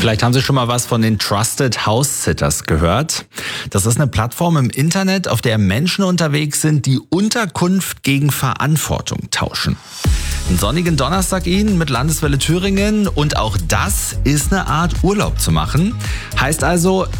Vielleicht haben Sie schon mal was von den Trusted House Sitters gehört. Das ist eine Plattform im Internet, auf der Menschen unterwegs sind, die Unterkunft gegen Verantwortung tauschen. Einen sonnigen Donnerstag Ihnen mit Landeswelle Thüringen und auch das ist eine Art Urlaub zu machen. Heißt also,